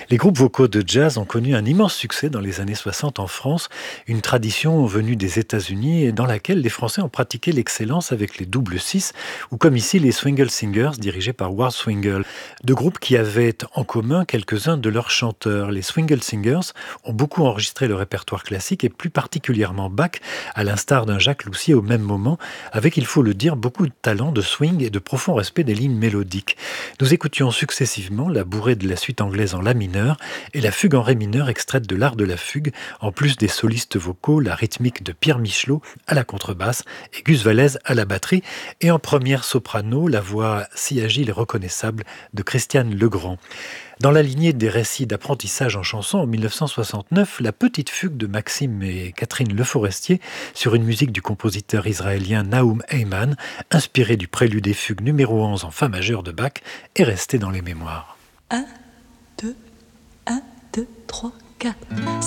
Les groupes vocaux de jazz ont connu un immense succès dans les années 60 en France, une tradition venue des États-Unis et dans laquelle les Français ont pratiqué l'excellence avec les double six ou comme ici les Swingle Singers dirigés par Ward Swingle. Deux groupes qui avaient en commun quelques-uns de leurs chanteurs. Les Swingle Singers ont beaucoup enregistré le répertoire classique et plus particulièrement Bach, à l'instar d'un Jacques Loussier au même moment, avec, il faut le dire, beaucoup de talent, de swing et de profond respect des lignes mélodiques. Nous écoutions successivement la bourrée de la suite anglaise en la mineur et la fugue en ré mineur extraite de l'art de la fugue, en plus des solistes vocaux, la rythmique de Pierre Michelot à la contrebasse et Gus Vallès à la batterie, et en première soprano, la voix si agile et reconnaissable de Christiane Legrand. Dans la lignée des récits d'apprentissage en chanson, en 1969, la petite fugue de Maxime et Catherine Leforestier sur une musique du compositeur israélien Nahum Eyman, inspirée du prélude et fugue numéro 11 en fa majeur de Bach, est restée dans les mémoires. 1, 2, 1, 2, 3, 4.